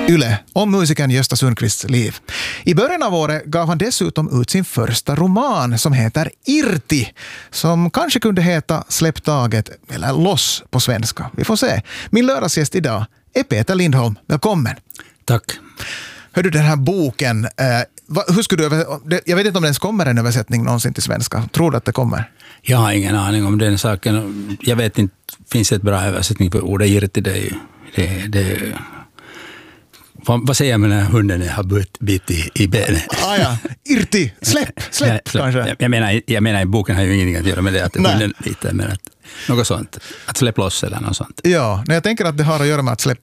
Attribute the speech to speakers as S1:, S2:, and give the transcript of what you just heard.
S1: Yle om musikern Gösta Sundqvists liv. I början av året gav han dessutom ut sin första roman som heter Irti, som kanske kunde heta Släpp taget eller Loss på svenska. Vi får se. Min lördagsgäst idag är Peter Lindholm. Välkommen.
S2: Tack.
S1: Hör du, den här boken, hur skulle du jag vet inte om det ens kommer en översättning någonsin till svenska. Tror du att det kommer?
S2: Jag har ingen aning om den saken. Jag vet inte, finns det ett bra översättning för ordet irti? Vad säger man när hunden har bitit i benet?
S1: Ja. Irti, släpp kanske.
S2: Jag menar, i boken har ju ingenting att göra med det att hunden biter, men att något sånt. Att släpp loss eller något sånt.
S1: Ja, jag tänker att det har att göra med att